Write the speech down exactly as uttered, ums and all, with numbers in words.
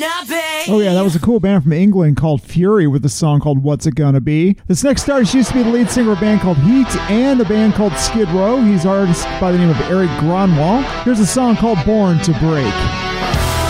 gonna be? Oh yeah, that was a cool band from England called Fury with a song called What's It Gonna Be. This next artist used to be the lead singer of a band called Heat and a band called Skid Row. He's an artist by the name of Eric Gronwall. Here's a song called Born to Break.